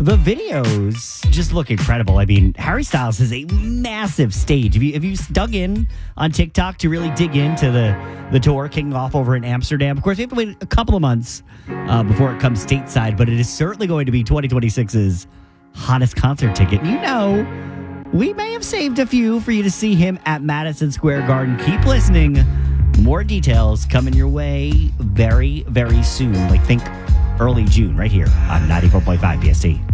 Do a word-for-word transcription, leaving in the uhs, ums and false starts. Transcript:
The videos just look incredible. I mean, Harry Styles has a massive stage. Have you, have you dug in on TikTok to really dig into the, the tour kicking off over in Amsterdam? Of course, we have to wait a couple of months uh, before it comes stateside, but it is certainly going to be twenty twenty-six's hottest concert ticket. You know, we may have saved a few for you to see him at Madison Square Garden. Keep listening. More details coming your way very, very soon. Like, think early June right here on ninety-four point five B S T.